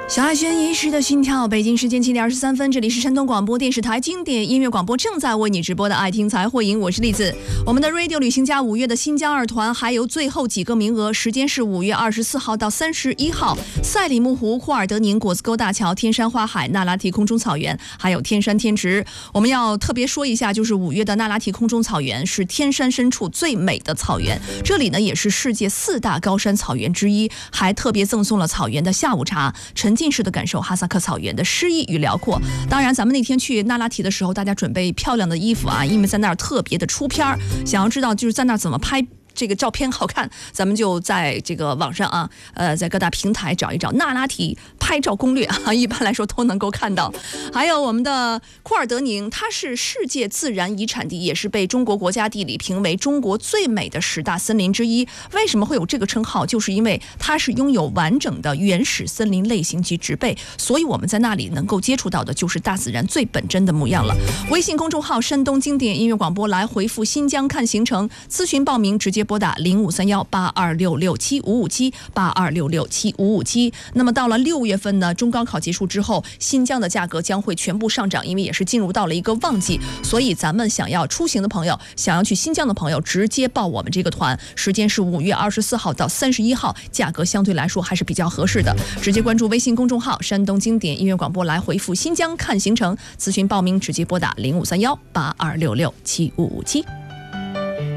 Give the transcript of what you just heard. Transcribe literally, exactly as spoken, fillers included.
小爱轩一时的心跳，北京时间七点二十三分，这里是山东广播电视台经典音乐广播，正在为你直播的爱听才会赢，我是栗子。我们的 Radio 旅行家五月的新疆二团还有最后几个名额，时间是五月二十四号到三十一号，赛里木湖、库尔德宁、果子沟大桥、天山花海、那拉提空中草原，还有天山天池。我们要特别说一下，就是五月的那拉提空中草原是天山深处最美的草原，这里呢也是世界四大高山草原之一，还特别赠送了草原的下午茶，沉浸式的感受哈萨克草原的诗意与辽阔。当然咱们那天去那拉提的时候，大家准备漂亮的衣服啊，因为在那儿特别的出片儿。想要知道就是在那儿怎么拍这个照片好看，咱们就在这个网上啊，呃，在各大平台找一找那拉提拍照攻略啊，一般来说都能够看到。还有我们的库尔德宁，它是世界自然遗产地，也是被中国国家地理评为中国最美的十大森林之一。为什么会有这个称号？就是因为它是拥有完整的原始森林类型及植被，所以我们在那里能够接触到的就是大自然最本真的模样了。微信公众号山东经典音乐广播来回复新疆看行程，咨询报名直接拨打零五三幺八二六六七五五七八二六六七五五七。那么到了六月份呢，中高考结束之后，新疆的价格将会全部上涨，因为也是进入到了一个旺季，所以咱们想要出行的朋友，想要去新疆的朋友，直接报我们这个团，时间是五月二十四号到三十一号，价格相对来说还是比较合适的。直接关注微信公众号山东经典音乐广播来回复新疆看行程，咨询报名直接拨打零五三幺八二六六七五五七。